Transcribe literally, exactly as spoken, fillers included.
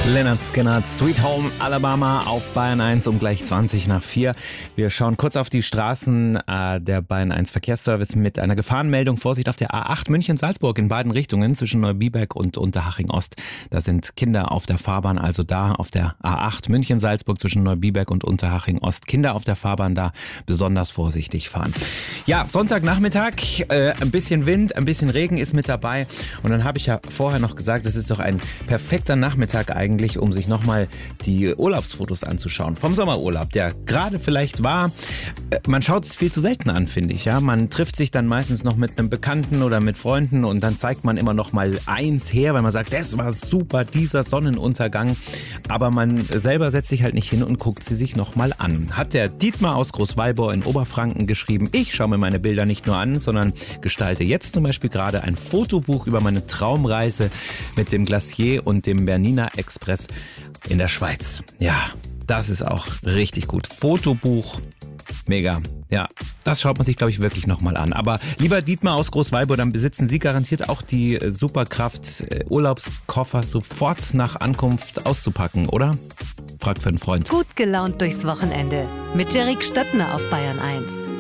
Lynyrd Skynyrd, Sweet Home Alabama auf Bayern eins um gleich zwanzig nach vier. Wir schauen kurz auf die Straßen. Äh, der Bayern eins Verkehrsservice mit einer Gefahrenmeldung. Vorsicht auf der A acht München-Salzburg in beiden Richtungen zwischen Neubiberg und Unterhaching Ost. Da sind Kinder auf der Fahrbahn, also da auf der A acht München-Salzburg zwischen Neubiberg und Unterhaching Ost. Kinder auf der Fahrbahn da besonders vorsichtig fahren. Ja, Sonntagnachmittag, äh, ein bisschen Wind, ein bisschen Regen ist mit dabei. Und dann habe ich ja vorher noch gesagt, es ist doch ein perfekter Nachmittag eigentlich, um sich nochmal die Urlaubsfotos anzuschauen. Vom Sommerurlaub, der gerade vielleicht war. Man schaut es viel zu selten an, finde ich. Ja, man trifft sich dann meistens noch mit einem Bekannten oder mit Freunden und dann zeigt man immer noch mal eins her, weil man sagt, das war super, dieser Sonnenuntergang. Aber man selber setzt sich halt nicht hin und guckt sie sich noch mal an. Hat der Dietmar aus Großwallbau in Oberfranken geschrieben, ich schaue mir meine Bilder nicht nur an, sondern gestalte jetzt zum Beispiel gerade ein Fotobuch über meine Traumreise mit dem Glacier und dem Bernina Express in der Schweiz. Ja, das ist auch richtig gut. Fotobuch, mega. Ja, das schaut man sich, glaube ich, wirklich nochmal an. Aber lieber Dietmar aus Großwallbau, dann besitzen Sie garantiert auch die Superkraft, Urlaubskoffer sofort nach Ankunft auszupacken, oder? Fragt für einen Freund. Gut gelaunt durchs Wochenende mit Jerik Stöttner auf Bayern eins.